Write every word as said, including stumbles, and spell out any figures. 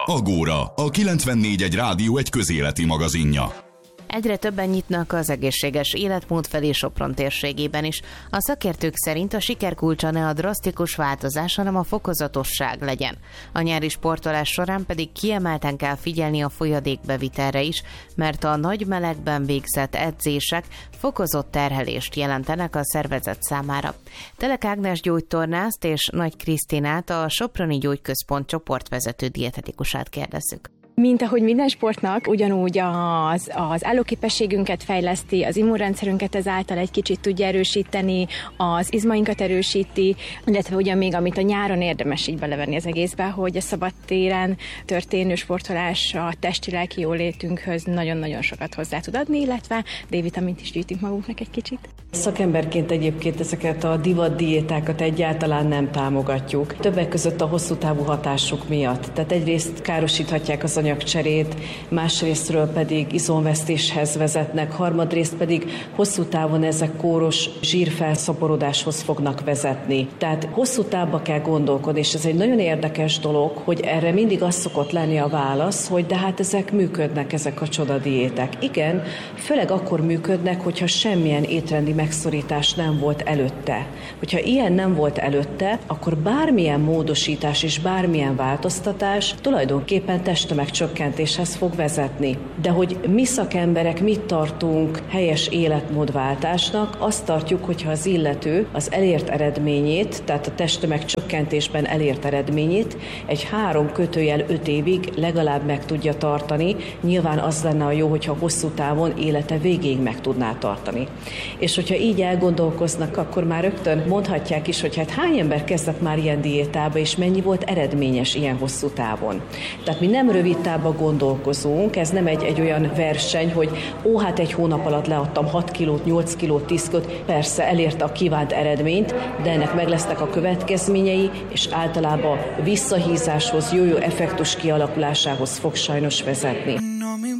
Agóra, a kilencvennégy egy rádió egy közéleti magazinja. Egyre többen nyitnak az egészséges életmód felé Sopron térségében is. A szakértők szerint a siker kulcsa ne a drasztikus változás, hanem a fokozatosság legyen. A nyári sportolás során pedig kiemelten kell figyelni a folyadékbevitelre is, mert a nagy melegben végzett edzések fokozott terhelést jelentenek a szervezet számára. Telek Ágnes gyógytornászt és Nagy Krisztinát, a Soproni Gyógyközpont csoportvezető dietetikusát kérdezzük. Mint ahogy minden sportnak, ugyanúgy az, az állóképességünket fejleszti, az immunrendszerünket ezáltal egy kicsit tudja erősíteni, az izmainkat erősíti, illetve ugyan még, amit a nyáron érdemes így belevenni az egészbe, hogy a szabadtéren történő sportolás a testi-lelki jólétünkhöz nagyon-nagyon sokat hozzá tud adni, illetve D-vitamint is gyűjtünk magunknak egy kicsit. Szakemberként egyébként ezeket a divat diétákat egyáltalán nem támogatjuk. Többek között a hosszú távú hatásuk miatt. Tehát egyrészt károsíthatják az anyagcserét, másrésztről pedig izomvesztéshez vezetnek, harmadrészt pedig hosszú távon ezek kóros zsírfelszaporodáshoz fognak vezetni. Tehát hosszú távba kell gondolkodni, és ez egy nagyon érdekes dolog, hogy erre mindig az szokott lenni a válasz, hogy de hát ezek működnek, ezek a csodadiéták. Igen, főleg akkor működnek, hogyha semmilyen étrendi megszorítás nem volt előtte. Hogyha ilyen nem volt előtte, akkor bármilyen módosítás és bármilyen változtatás tulajdonképpen testtömegcsökkentéshez fog vezetni. De hogy mi szakemberek mit tartunk helyes életmódváltásnak, azt tartjuk, hogyha az illető az elért eredményét, tehát a testtömegcsökkentésben elért eredményét egy három kötőjel öt évig legalább meg tudja tartani. Nyilván az lenne a jó, hogyha hosszú távon élete végéig meg tudná tartani. És hogyha így elgondolkoznak, akkor már rögtön mondhatják is, hogy hát hány ember kezdett már ilyen diétába, és mennyi volt eredményes ilyen hosszú távon. Tehát mi nem rövid távba gondolkozunk, ez nem egy, egy olyan verseny, hogy ó, hát egy hónap alatt leadtam hat kilót, nyolc kilót, tíz kilót, persze elérte a kívánt eredményt, de ennek meg lesznek a következményei, és általában visszahízáshoz, jó-jó effektus kialakulásához fog sajnos vezetni.